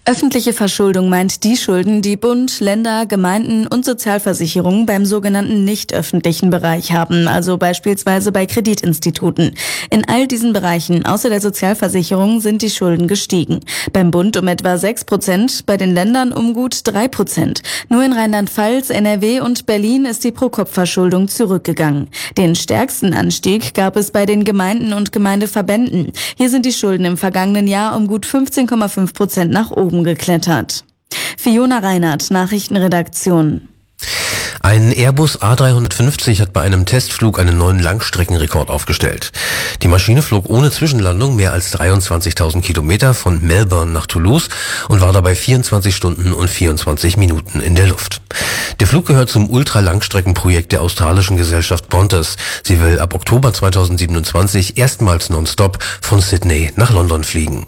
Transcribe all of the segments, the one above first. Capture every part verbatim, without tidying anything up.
Öffentliche Verschuldung meint die Schulden, die Bund, Länder, Gemeinden und Sozialversicherungen beim sogenannten nicht öffentlichen Bereich haben, also beispielsweise bei Kreditinstituten. In all diesen Bereichen außer der Sozialversicherung sind die Schulden gestiegen. Beim Bund um etwa sechs Prozent, bei den Ländern um gut drei Prozent. Nur in Rheinland-Pfalz, N R W und Berlin ist die Pro-Kopf-Verschuldung zurückgegangen. Den stärksten Anstieg gab es bei den Gemeinden und Gemeindeverbänden. Hier sind die Schulden im vergangenen Jahr um gut fünfzehn Komma fünf Prozent nach oben geklettert. Fiona Reinhardt, Nachrichtenredaktion. Ein Airbus A dreihundertfünfzig hat bei einem Testflug einen neuen Langstreckenrekord aufgestellt. Die Maschine flog ohne Zwischenlandung mehr als dreiundzwanzigtausend Kilometer von Melbourne nach Toulouse und war dabei vierundzwanzig Stunden und vierundzwanzig Minuten in der Luft. Der Flug gehört zum Ultralangstreckenprojekt der australischen Gesellschaft Qantas. Sie will ab Oktober zweitausendsiebenundzwanzig erstmals nonstop von Sydney nach London fliegen.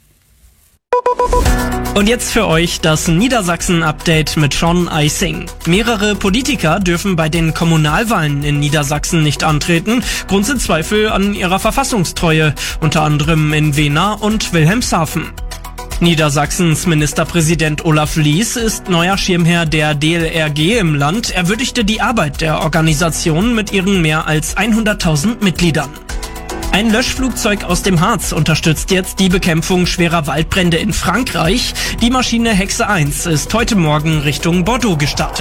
Und jetzt für euch das Niedersachsen-Update mit Sean Eising. Mehrere Politiker dürfen bei den Kommunalwahlen in Niedersachsen nicht antreten. Grund sind Zweifel an ihrer Verfassungstreue, unter anderem in Wehna und Wilhelmshaven. Niedersachsens Ministerpräsident Olaf Lies ist neuer Schirmherr der D L R G im Land. Er würdigte die Arbeit der Organisation mit ihren mehr als hunderttausend Mitgliedern. Ein Löschflugzeug aus dem Harz unterstützt jetzt die Bekämpfung schwerer Waldbrände in Frankreich. Die Maschine Hexe eins ist heute Morgen Richtung Bordeaux gestartet.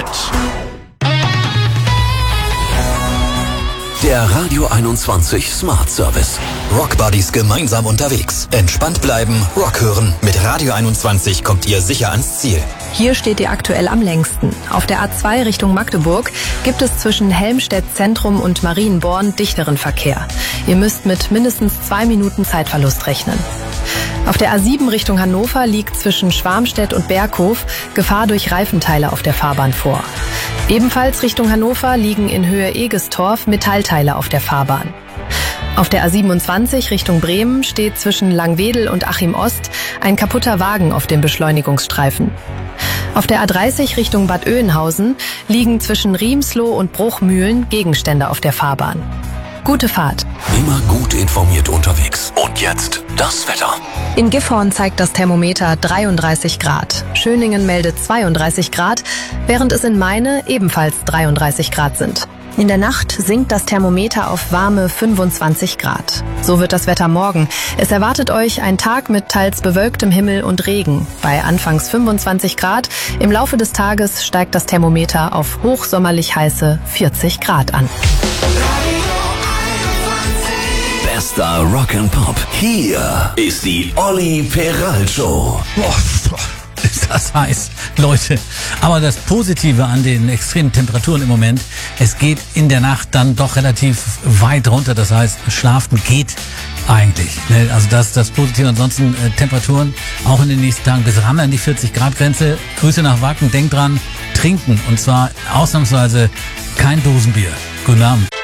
Der Radio einundzwanzig Smart Service. Rock Buddies gemeinsam unterwegs. Entspannt bleiben, Rock hören. Mit Radio einundzwanzig kommt ihr sicher ans Ziel. Hier steht ihr aktuell am längsten. Auf der A zwei Richtung Magdeburg gibt es zwischen Helmstedt Zentrum und Marienborn dichteren Verkehr. Ihr müsst mit mindestens zwei Minuten Zeitverlust rechnen. Auf der A sieben Richtung Hannover liegt zwischen Schwarmstedt und Berghof Gefahr durch Reifenteile auf der Fahrbahn vor. Ebenfalls Richtung Hannover liegen in Höhe Egestorf Metallteile auf der Fahrbahn. Auf der A siebenundzwanzig Richtung Bremen steht zwischen Langwedel und Achim Ost ein kaputter Wagen auf dem Beschleunigungsstreifen. Auf der A dreißig Richtung Bad Oeynhausen liegen zwischen Riemsloh und Bruchmühlen Gegenstände auf der Fahrbahn. Gute Fahrt. Immer gut informiert unterwegs. Und jetzt das Wetter. In Gifhorn zeigt das Thermometer dreiunddreißig Grad. Schöningen meldet zweiunddreißig Grad, während es in Meine ebenfalls dreiunddreißig Grad sind. In der Nacht sinkt das Thermometer auf warme fünfundzwanzig Grad. So wird das Wetter morgen. Es erwartet euch ein Tag mit teils bewölktem Himmel und Regen. Bei anfangs fünfundzwanzig Grad. Im Laufe des Tages steigt das Thermometer auf hochsommerlich heiße vierzig Grad an. Bester Rock and Pop. Hier ist die Olli Peral Show. Boah, ist das heiß, Leute. Aber das Positive an den extremen Temperaturen im Moment, es geht in der Nacht dann doch relativ weit runter. Das heißt, schlafen geht eigentlich. Also das ist das Positive. Ansonsten äh, Temperaturen auch in den nächsten Tagen bis ran an die vierzig Grad Grenze. Grüße nach Wacken. Denkt dran, trinken. Und zwar ausnahmsweise kein Dosenbier. Guten Abend.